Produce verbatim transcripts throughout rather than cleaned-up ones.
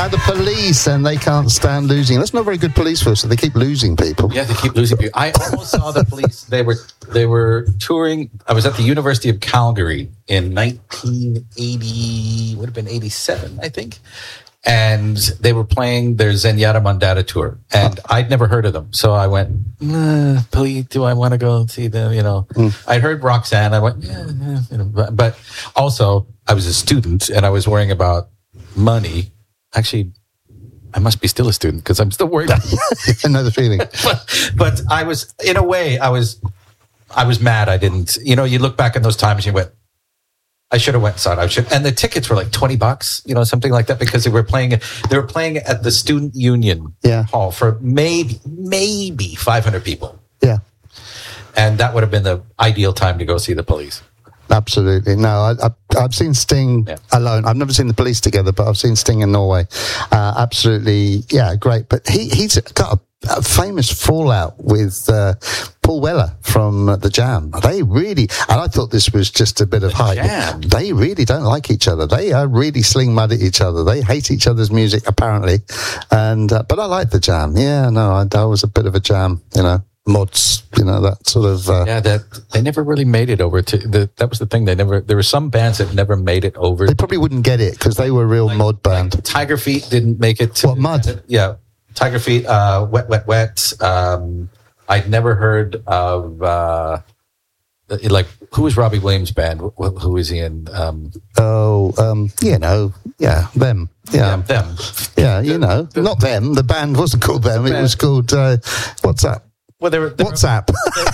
Uh, the police, and they can't stand losing. That's not very good police force, so they keep losing people. Yeah, they keep losing people. I almost saw the police. They were they were touring. I was at the University of Calgary in nineteen eighty, would have been eighty-seven, I think. And they were playing their Zenyatta Mondatta tour. And oh. I'd never heard of them. So I went, uh, please, do I want to go see them? You know, mm. I heard Roxanne. I went, yeah, yeah. You know, but, but also, I was a student and I was worrying about money. Actually, I must be still a student because I'm still worried. Another feeling. but, but I was, in a way, I was, I was mad. I didn't, you know, you look back in those times and you went, I should have went and saw it. I should, and the tickets were like twenty bucks, you know, something like that, because they were playing. They were playing at the Student Union yeah. Hall for maybe maybe five hundred people. Yeah, and that would have been the ideal time to go see the Police. Absolutely. No, I, I, I've seen Sting yeah. alone. I've never seen the Police together, but I've seen Sting in Norway. Uh, absolutely, yeah, great. But he he's got a, a famous fallout with uh, Paul Weller from uh, the Jam. They really, and I thought this was just a bit of the hype. Jam. They really don't like each other. They are really sling mud at each other. They hate each other's music, apparently. And uh, but I like the Jam. Yeah, no, I, I was a bit of a Jam, you know. Mods, you know, that sort of uh, yeah. That they never really made it over to the. That was the thing. They never. There were some bands that never made it over. They probably wouldn't get it because they were a real like, mod band. Like Tiger Feet didn't make it. To, what mud? Yeah, Tiger Feet. Uh, wet, wet, wet. Um, I'd never heard of uh, like who was Robbie Williams' band? Who, who was he in? Um, oh, um, you know, yeah, them. Yeah. yeah, them. Yeah, you know, the, not them. The band wasn't called them. The it was called uh, what's that? Well, they were they WhatsApp.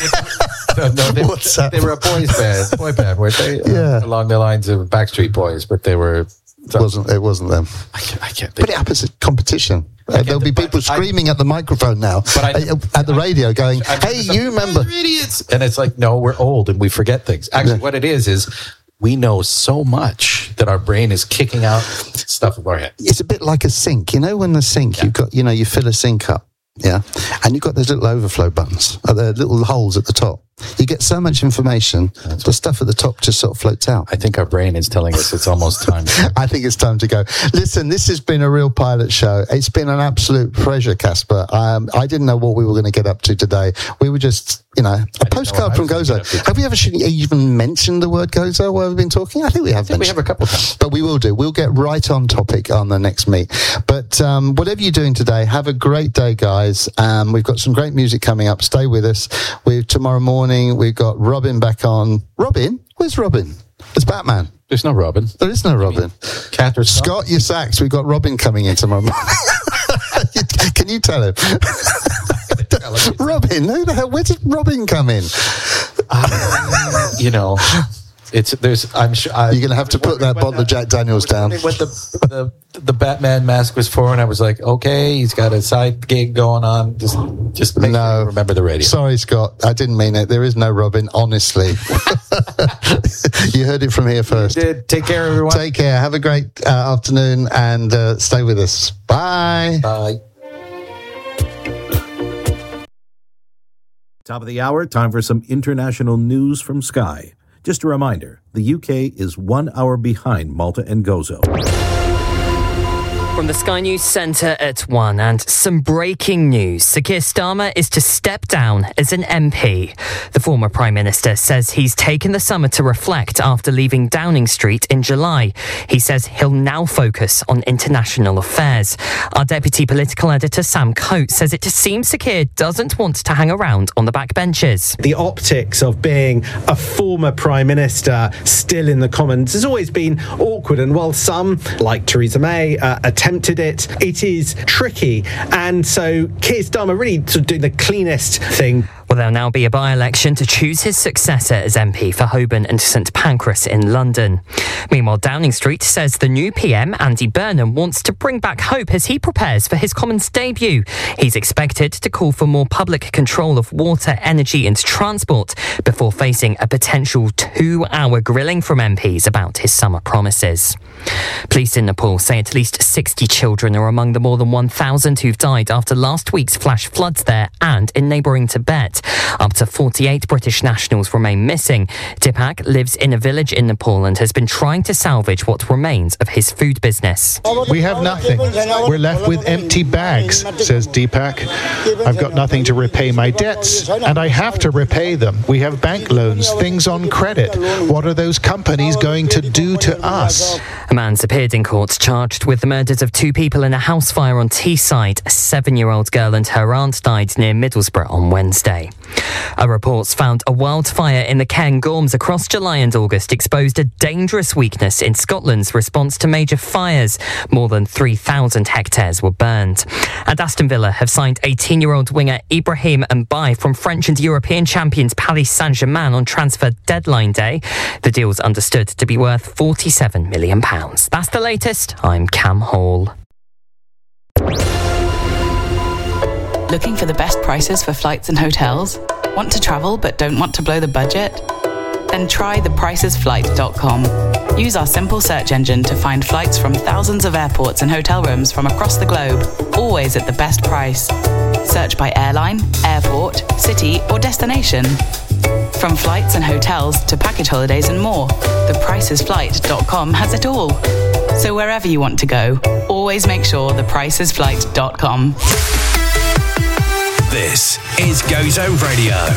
Were, no, they, WhatsApp. They were a boys band, boy band, weren't they? Yeah, uh, along the lines of Backstreet Boys, but they were. It wasn't it wasn't them? I can't. I can't but it happens at competition. Uh, there'll be people screaming I, at the microphone now, but I, uh, at the radio, going, I, I, "Hey, I, you remember?" Idiots! And it's like, no, we're old and we forget things. Actually, yeah. what it is is. We know so much that our brain is kicking out stuff of our head. It's a bit like a sink. You know, when the sink, yeah. you've got, you know, you fill a sink up, yeah, and you've got those little overflow buttons, or the little holes at the top. You get so much information, That's the stuff at the top just sort of floats out. I think our brain is telling us it's almost time. To- I think it's time to go. Listen, this has been a real pilot show. It's been an absolute pleasure, Casper. Um, I didn't know what we were going to get up to today. We were just, you know, a postcard from Gozo. Have we ever even mentioned the word Gozo while we've been talking? I think we have. I think we have a couple of times. But we will do. We'll get right on topic on the next meet. But um, whatever you're doing today, have a great day, guys. Um, we've got some great music coming up. Stay with us. We tomorrow morning. We've got Robin back on. Robin? Where's Robin? It's Batman. There's no Robin. There is no Robin. Catherine Scott, your sax. We've got Robin coming in tomorrow morning. Can you tell him? Robin? Who the hell? Where did Robin come in? Uh, you know, it's there's. I'm sure I, you're going to have to put that bottle of Jack Daniels down. What the, the the Batman mask was for, and I was like, okay, he's got a side gig going on. Just just make no, sure remember the radio. Sorry, Scott, I didn't mean it. There is no Robin, honestly. You heard it from here first. You did. Take care, everyone. Take care. Have a great uh, afternoon, and uh, stay with us. Bye. Bye. Top of the hour, time for some international news from Sky. Just a reminder, the U K is one hour behind Malta and Gozo. From the Sky News Centre at one, and some breaking news. Sir Keir Starmer is to step down as an M P. The former Prime Minister says he's taken the summer to reflect after leaving Downing Street in July. He says he'll now focus on international affairs. Our Deputy Political Editor Sam Coates says it seems Sir Keir doesn't want to hang around on the backbenches. The optics of being a former Prime Minister still in the Commons has always been awkward, and while some, like Theresa May, uh, attempted it, it is tricky. And so Keir Starmer really sort of doing the cleanest thing. Well, there'll now be a by-election to choose his successor as M P for Holborn and St Pancras in London. Meanwhile, Downing Street says the new P M, Andy Burnham, wants to bring back hope as he prepares for his Commons debut. He's expected to call for more public control of water, energy and transport before facing a potential two-hour grilling from M Ps about his summer promises. Police in Nepal say at least sixty children are among the more than one thousand who've died after last week's flash floods there and in neighbouring Tibet. flight. Up to forty-eight British nationals remain missing. Deepak lives in a village in Nepal and has been trying to salvage what remains of his food business. We have nothing. We're left with empty bags, says Deepak. I've got nothing to repay my debts, and I have to repay them. We have bank loans, things on credit. What are those companies going to do to us? A man's appeared in court charged with the murders of two people in a house fire on Teesside. A seven-year-old girl and her aunt died near Middlesbrough on Wednesday. A report's found a wildfire in the Cairngorms across July and August exposed a dangerous weakness in Scotland's response to major fires. More than three thousand hectares were burned. And Aston Villa have signed eighteen-year-old winger Ibrahim Mbaye from French and European champions Paris Saint-Germain on transfer deadline day. The deal's understood to be worth forty-seven million pounds. That's the latest. I'm Cam Hall. Looking for the best prices for flights and hotels? Want to travel but don't want to blow the budget? Then try the prices flight dot com. Use our simple search engine to find flights from thousands of airports and hotel rooms from across the globe, always at the best price. Search by airline, airport, city or destination. From flights and hotels to package holidays and more, the prices flight dot com has it all. So wherever you want to go, always make sure the prices flight dot com. This is Go Zone Radio.